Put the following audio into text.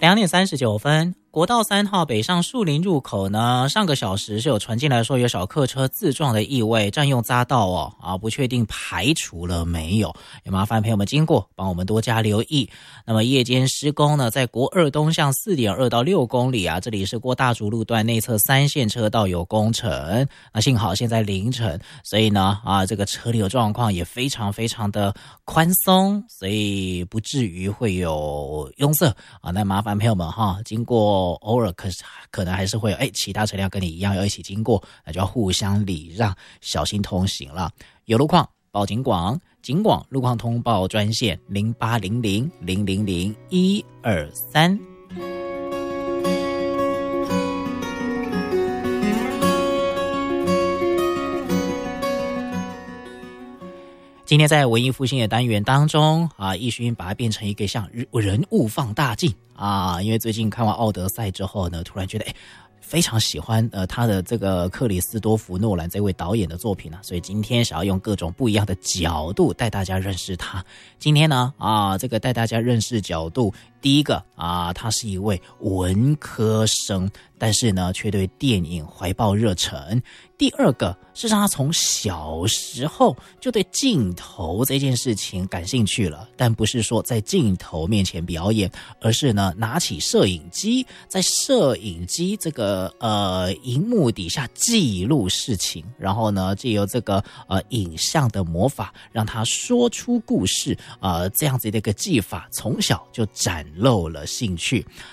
2:39，国道3号北上树林入口呢，上个小时是有传进来说有小客车自撞的意味，占用匝道不确定排除了没有，也麻烦朋友们经过帮我们多加留意。那么夜间施工呢，在国二东向 4.2 到6公里这里是过大竹路段内侧3线车道有工程，那幸好现在凌晨，所以呢这个车流状况也非常非常的宽松，所以不至于会有拥塞那麻烦朋友们经过偶尔可能还是会有其他车辆跟你一样要一起经过，那就要互相礼让，小心通行了。有路况报警广路况通报专线0800000123。今天在文艺复兴的单元当中奕勋把它变成一个像人物放大镜因为最近看完奥德赛之后呢，突然觉得非常喜欢他的这个克里斯多弗诺兰这位导演的作品所以今天想要用各种不一样的角度带大家认识他。今天呢这个带大家认识角度，第一个他是一位文科生，但是呢却对电影怀抱热忱。第二个是让他从小时候就对镜头这件事情感兴趣了，但不是说在镜头面前表演，而是呢拿起摄影机，在摄影机这个荧幕底下记录事情，然后呢藉由这个影像的魔法让他说出故事这样子的一个技法，从小就展露了兴趣。